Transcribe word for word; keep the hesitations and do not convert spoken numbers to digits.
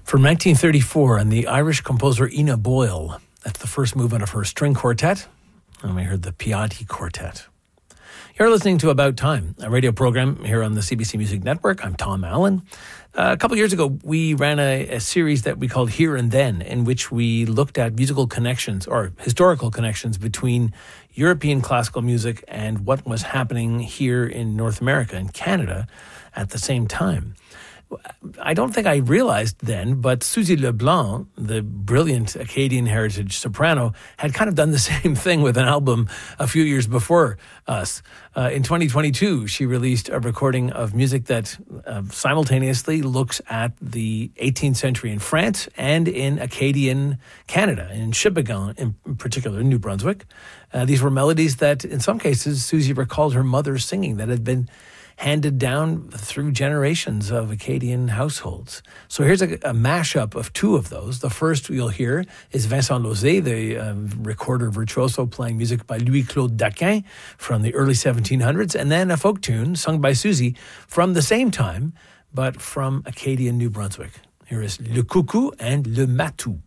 From nineteen thirty-four, and the Irish composer Ina Boyle. That's the first movement of her string quartet. And we heard the Piatti Quartet. You're listening to About Time, a radio program here on the C B C Music Network. I'm Tom Allen. Uh, a couple years ago, we ran a, a series that we called Here and Then, in which we looked at musical connections or historical connections between European classical music and what was happening here in North America and Canada at the same time. I don't think I realized then, but Suzy LeBlanc, the brilliant Acadian heritage soprano, had kind of done the same thing with an album a few years before us. Uh, in twenty twenty-two, she released a recording of music that uh, simultaneously looks at the eighteenth century in France and in Acadian Canada, in Sheboygan in particular, New Brunswick. Uh, these were melodies that, in some cases, Suzy recalled her mother singing that had been handed down through generations of Acadian households. So here's a, a mashup of two of those. The first you'll hear is Vincent Lauzé, the uh, recorder virtuoso playing music by Louis-Claude Daquin from the early seventeen hundreds, and then a folk tune sung by Suzy from the same time, but from Acadian New Brunswick. Here is Le Coucou and Le Matou.